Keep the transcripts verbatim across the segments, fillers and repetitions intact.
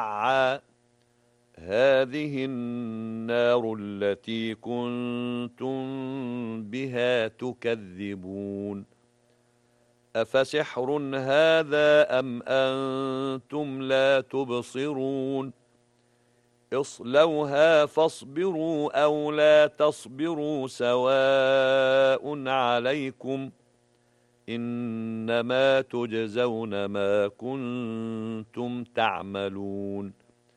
هذه النار التي كنتم بها تكذبون أفسحر هذا أم أنتم لا تبصرون اصلوها فاصبروا أو لا تصبروا سواء عليكم إنما تجزون ما كنتم تعملون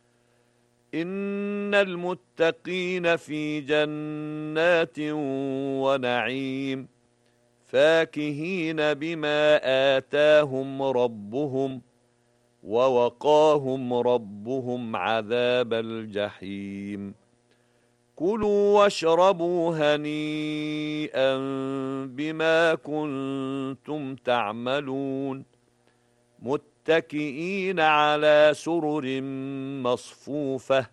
إن المتقين في جنات ونعيم فاكهين بما آتاهم ربهم ووقاهم ربهم عذاب الجحيم كلوا واشربوا هنيئا بما كنتم تعملون متكئين على سرر مصفوفة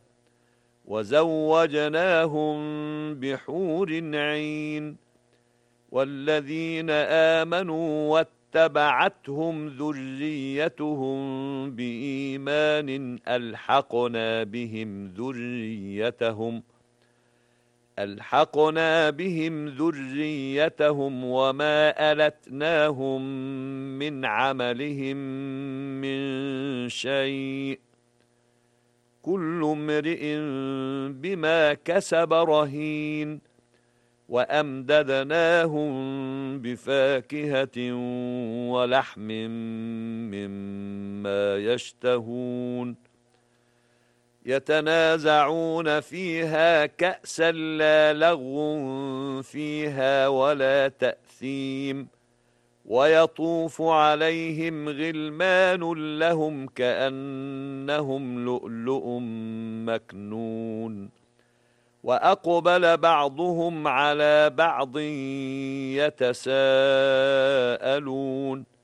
وزوجناهم بحور عين والذين آمنوا واتبعتهم ذريتهم بإيمان ألحقنا بهم ذريتهم ألحقنا بهم ذريتهم وما ألتناهم من عملهم من شيء كل امرئ بما كسب رهين وأمددناهم بفاكهة ولحم مما يشتهون يتنازعون فيها كأسا لا لغو فيها ولا تأثيم ويطوف عليهم غلمان لهم كأنهم لؤلؤ مكنون وأقبل بعضهم على بعض يتساءلون